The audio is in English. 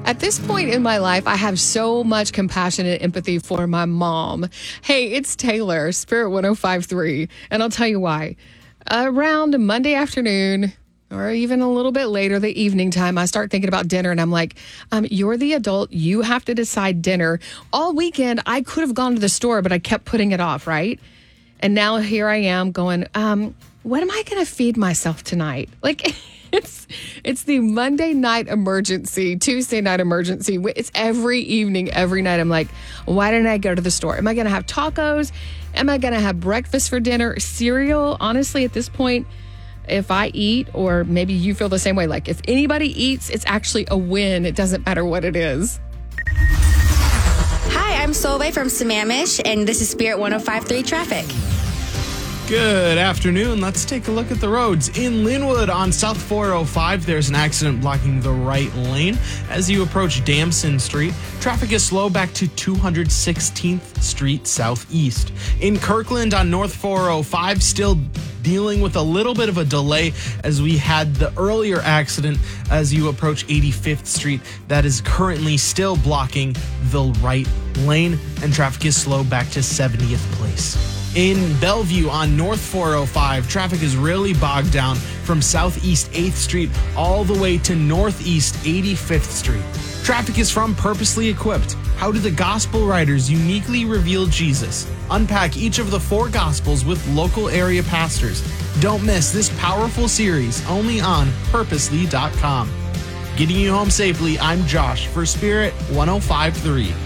At this point in my life, I have so much compassion and empathy for my mom. Hey, it's Taylor, Spirit 105.3, and I'll tell you why. Around Monday afternoon, or even a little bit later, the evening time, I start thinking about dinner, and I'm like, you're the adult. You have to decide dinner. All weekend, I could have gone to the store, but I kept putting it off, right? And now here I am going, what am I going to feed myself tonight? Like, it's the Monday night emergency, Tuesday night emergency. It's every evening, every night. I'm like, why didn't I go to the store? Am I going to have tacos? Am I going to have breakfast for dinner? Cereal? Honestly, at this point, if I eat, or maybe you feel the same way, like if anybody eats, it's actually a win. It doesn't matter what it is. Hi, I'm Solveig from Sammamish, and this is Spirit 105.3 Traffic. Good afternoon. Let's take a look at the roads. In Linwood on South 405, there's an accident blocking the right lane. As you approach Damson Street, traffic is slow back to 216th Street Southeast. In Kirkland on North 405, still dealing with a little bit of a delay as we had the earlier accident as you approach 85th Street. That is currently still blocking the right lane, and traffic is slow back to 70th Place. In Bellevue on North 405, traffic is really bogged down from Southeast 8th Street all the way to Northeast 85th Street. Traffic is from Purposely Equipped. How do the gospel writers uniquely reveal Jesus? Unpack each of the 4 gospels with local area pastors. Don't miss this powerful series only on purposely.com. Getting you home safely, I'm Josh for Spirit 105.3.